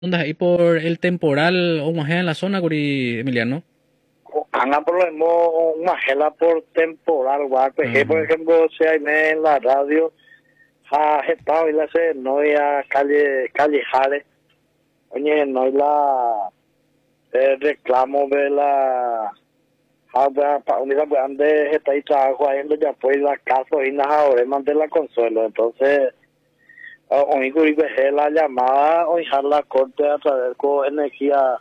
Ondas ahí por el temporal o más en la zona, Guri Emiliano. Anga problema una gela por temporal, guape. Por Ajá. ejemplo, si hay en la radio, ha estado y la se no ya calle Jare. Oye, no hay la reclamo de la para unidad pues ande está ahí trabajo ahí ya pues la casa y nada ahora mandé la consuelo. Entonces, hoy Guri la llamada, hoy la corte a través con energía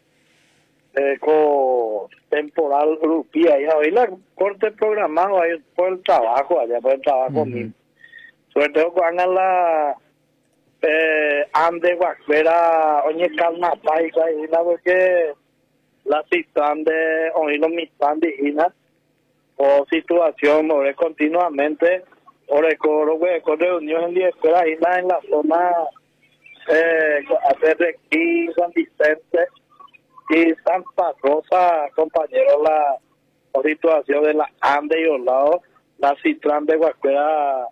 con temporal rupia y hoy la corte programado ahí por el trabajo allá por el trabajo Ujú. mismo sobre todo cuando hagan la ande guacuera oye calma país ahí la porque la situación de hoy los mitad de o situación o continuamente o recuerdo con reunión en la escuela ahí en la zona hacer de aquí San Vicente y Santa Rosa, compañero, la situación de la Ande y Olado, la Citran de Guacuera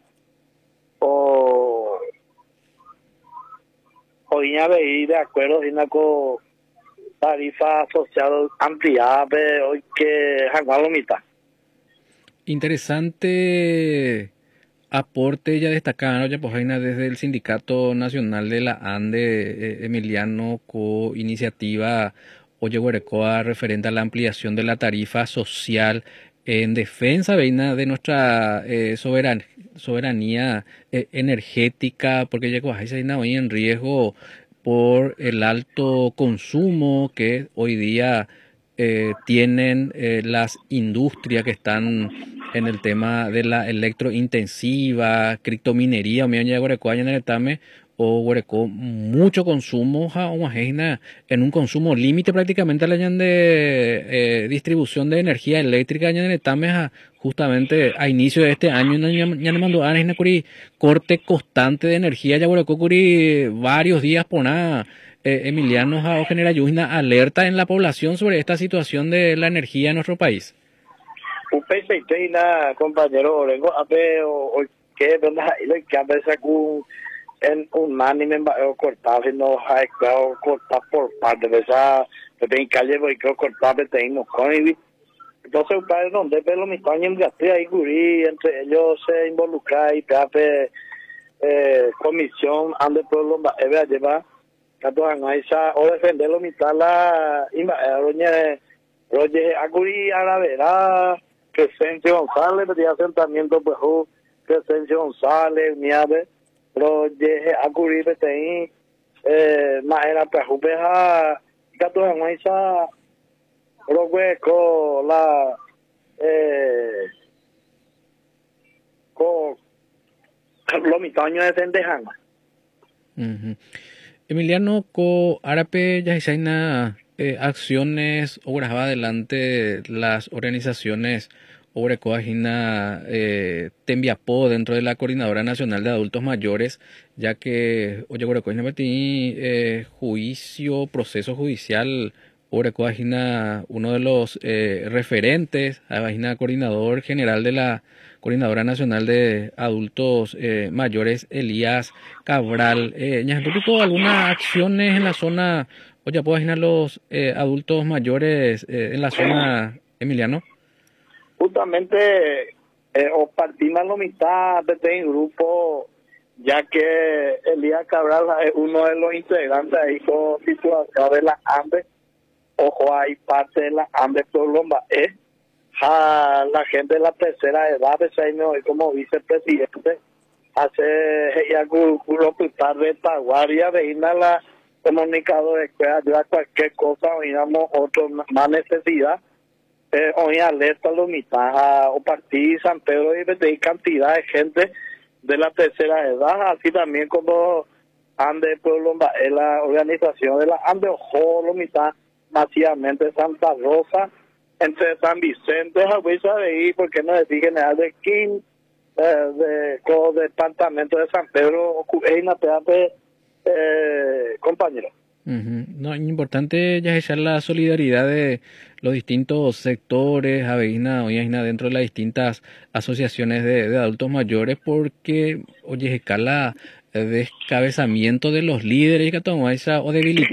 o Iña Veí de acuerdo con tarifa social ampliada de hoy que Jaguar Lomita. Interesante aporte ya destacado, ya pues Jaina, desde el Sindicato Nacional de la ANDE, Emiliano, co iniciativa Oye Guarecoa referente a la ampliación de la tarifa social en defensa, Veina, de nuestra soberanía energética, porque ya pues Jaina hoy en riesgo por el alto consumo que hoy día tienen las industrias que están en el tema de la electrointensiva, criptominería, o mi año en el tame, o guarecó mucho consumo, o imagina, en un consumo límite prácticamente la de distribución de energía eléctrica en el tame, justamente a inicio de este año, ya me mandó a corte constante de energía, ya guarecó curi varios días por nada. Emiliano o genera una alerta en la población sobre esta situación de la energía en nuestro país. Un PCT y nada, compañero, Orengo, a ver, o que, ¿verdad? Y lo que a veces en un anime cortado, si no hay claro cortar por parte de esa, que tengo calle, porque creo cortar, que tengo con entonces, un padre donde ve los mis años en gasté ahí, gurí, entre ellos se involucra y te comisión, ande pueblo, eve a llevar, tanto a esa, o defender los mitad la, roñe, roñe, a gurí, a la vera, Crescencio González, de asentamiento, pues, Crescencio González, miave, roñe, a gurí, beteín, más era, pues, jupeja, tanto a esa, Rogueco, la con los mitoños de Tendejana. Ujú. Emiliano, co Arape Yahisaina, acciones obras va adelante las organizaciones Obra Coagina Tembiapó dentro de la Coordinadora Nacional de Adultos Mayores, ya que oye Obra Coagina juicio, proceso judicial, Obra Coagina, uno de los referentes, a Vagina coordinador general de la Coordinadora Nacional de Adultos Mayores, Elías Cabral. Ñajantupico, algunas acciones en la zona, o ya puedo imaginar los adultos mayores en la zona, Emiliano. Justamente, o partimos la mitad de este grupo, ya que Elías Cabral es uno de los integrantes ahí con situación de la AMBE. Ojo, hay parte de la AMBE Colomba. A la gente de la tercera edad, hoy como vicepresidente, hace ya hospital de Taguaria, de la comunicadores que ayuda a cualquier cosa, o digamos, otro más necesidad, hoy alerta los mitad o partir San Pedro y de cantidad de gente de la tercera edad, así también como Ande Pueblo, la organización de la Ande Ojo, los mitad masivamente Santa Rosa, entre San Vicente, Javiza de ahí, porque no decir general de King, con departamento de San Pedro, Cueina, Peate, compañero. Ujú. No, es importante ya echar la solidaridad de los distintos sectores, aveina, oyeina, dentro de las distintas asociaciones de adultos mayores, porque, oye, escala descabezamiento de los líderes o debilitar